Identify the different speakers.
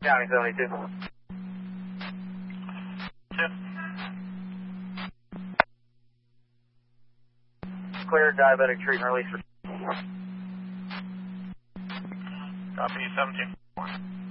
Speaker 1: County 72. Clear diabetic treatment release.
Speaker 2: Copy 17.